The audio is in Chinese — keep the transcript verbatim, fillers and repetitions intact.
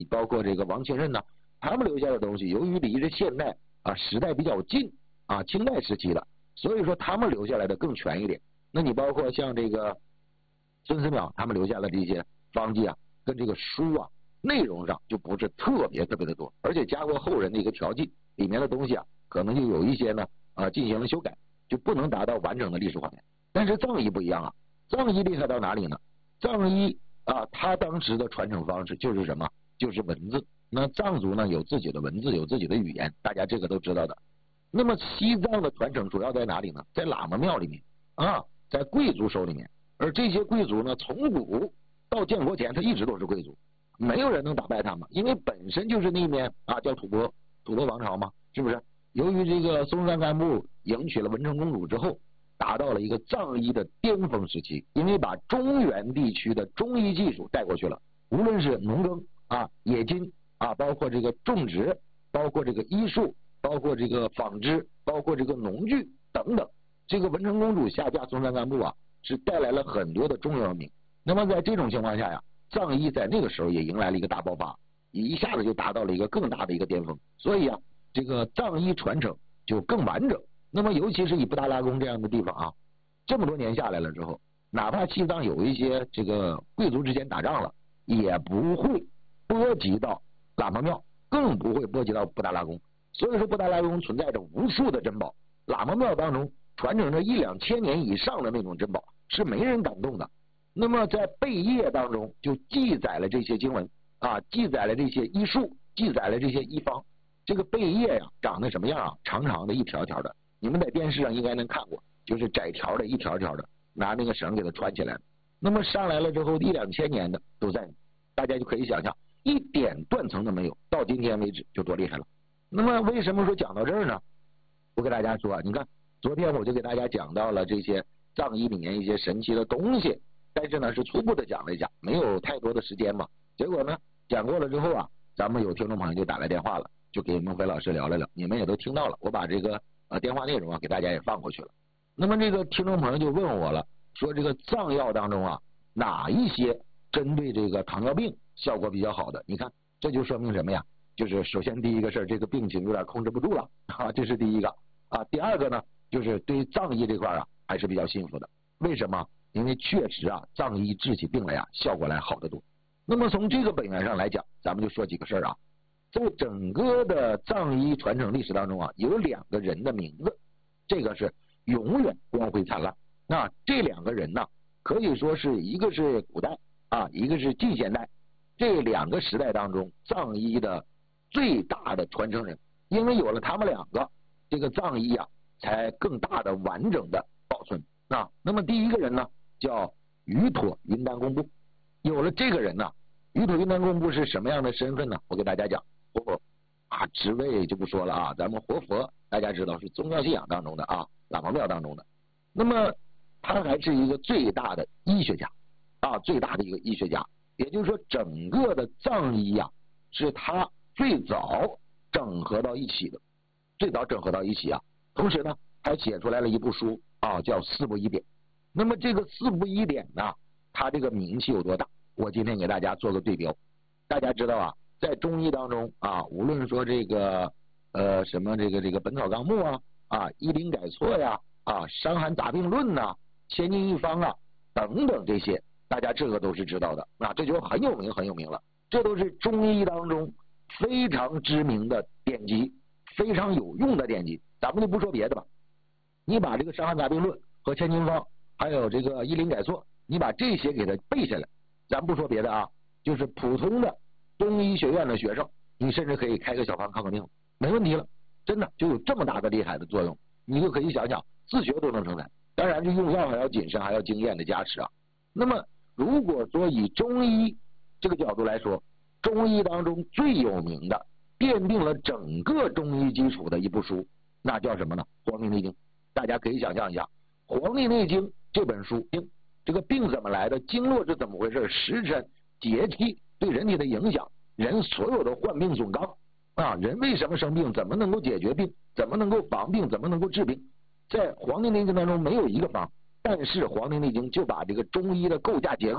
包括这个王清任呐，他们留下的东西，由于离着现代啊时代比较近啊，清代时期的，所以说他们留下来的更全一点。那你包括像这个孙思邈他们留下的这些方剂啊，跟这个书啊内容上就不是特别特别的多，而且加过后人的一个调剂，里面的东西啊可能就有一些呢啊进行了修改，就不能达到完整的历史画面。但是藏医不一样啊，藏医厉害到哪里呢？藏医啊，他当时的传承方式就是什么？就是文字。那藏族呢有自己的文字，有自己的语言，大家这个都知道的。那么西藏的传承主要在哪里呢？在喇嘛庙里面啊，在贵族手里面。而这些贵族呢，从古到建国前，他一直都是贵族，没有人能打败他们，因为本身就是那面啊叫吐蕃吐蕃王朝嘛，是不是？由于这个松赞干布迎娶了文成公主之后，达到了一个藏医的巅峰时期，因为把中原地区的中医技术带过去了，无论是农耕啊、冶金啊，包括这个种植，包括这个医术，包括这个纺织，包括这个农具等等，这个文成公主下嫁松赞干布啊，是带来了很多的中原文明。那么在这种情况下呀，藏医在那个时候也迎来了一个大爆发，一下子就达到了一个更大的一个巅峰。所以啊，这个藏医传承就更完整。那么尤其是以布达拉宫这样的地方啊，这么多年下来了之后，哪怕西藏有一些这个贵族之间打仗了，也不会波及到喇嘛庙，更不会波及到布达拉宫。所以说布达拉宫存在着无数的珍宝，喇嘛庙当中传承着一两千年以上的那种珍宝，是没人敢动的。那么在贝叶当中就记载了这些经文啊，记载了这些医术，记载了这些医方。这个贝叶呀，长得什么样啊？长长的，一条条的。你们在电视上应该能看过，就是窄条的，一条条的，拿那个绳给它穿起来。那么上来了之后，一两千年的都在，大家就可以想象，一点断层都没有。到今天为止就多厉害了。那么为什么说讲到这儿呢？我给大家说啊，你看昨天我就给大家讲到了这些藏医里面一些神奇的东西，但是呢是初步的讲了一讲，没有太多的时间嘛。结果呢讲过了之后啊，咱们有听众朋友就打来电话了，就给孟非老师聊了聊，你们也都听到了，我把这个呃电话内容啊给大家也放过去了。那么这个听众朋友就问我了，说这个藏药当中啊，哪一些针对这个糖尿病效果比较好的？你看这就说明什么呀？就是首先第一个事儿，这个病情有点控制不住了啊，这是第一个啊。第二个呢，就是对于藏医这块啊还是比较信服的。为什么？因为确实啊，藏医治起病来呀，效果来好得多。那么从这个本源上来讲，咱们就说几个事儿啊。在整个的藏医传承历史当中啊，有两个人的名字，这个是永远光辉灿烂。那这两个人呢，可以说是一个是古代啊，一个是近现代，这两个时代当中藏医的最大的传承人。因为有了他们两个，这个藏医啊才更大的完整的保存啊。那么第一个人呢，叫瑜陀云丹公布。有了这个人呢，瑜陀云丹公布是什么样的身份呢？我给大家讲。活佛啊，职位就不说了啊，咱们活佛大家知道是宗教信仰当中的啊，喇嘛庙当中的。那么他还是一个最大的医学家啊，最大的一个医学家，也就是说整个的藏医呀、啊，是他最早整合到一起的，最早整合到一起啊。同时呢，还写出来了一部书啊，叫《四部医典》。那么这个《四部医典》呢，它这个名气有多大？我今天给大家做个对标。大家知道啊，在中医当中啊，无论说这个呃什么这个这个《本草纲目》啊啊《医灵改错》呀啊《伤寒杂病论》呐、千金一方啊等等这些，大家这个都是知道的啊，这就很有名很有名了。这都是中医当中非常知名的典籍，非常有用的典籍。咱们就不说别的吧，你把这个《伤寒杂病论》和《千金方》还有这个《医灵改错》，你把这些给它背下来，咱不说别的啊，就是普通的中医学院的学生，你甚至可以开个小方看个病，没问题了，真的就有这么大的厉害的作用，你就可以想想自学都能成才。当然这用药还要谨慎，还要经验的加持啊。那么如果说以中医这个角度来说，中医当中最有名的奠定了整个中医基础的一部书，那叫什么呢？黄帝内经。大家可以想象一下，黄帝内经这本书，这个病怎么来的，经络是怎么回事，时辰节气对人体的影响，人所有的患病总纲啊，人为什么生病，怎么能够解决病，怎么能够防病，怎么能够治病，在黄帝内经当中没有一个方，但是黄帝内经就把这个中医的构架结构